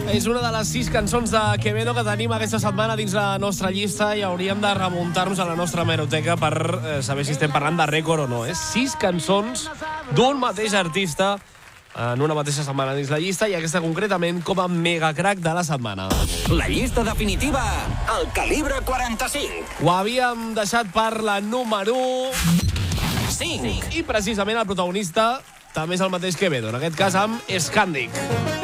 És una de les 6 cançons de Quevedo que tenim aquesta setmana dins la nostra llista i hauríem de remuntar-nos a la nostra hemeroteca per saber si estem parlant de rècord o no. 6 cançons d'un mateix artista en una mateixa setmana dins la llista i aquesta concretament com a megacrack de la setmana. La llista definitiva, el calibre 45. Ho havíem deixat per la número 5. i precisament el protagonista també és el mateix Quevedo, en aquest cas amb Scandic.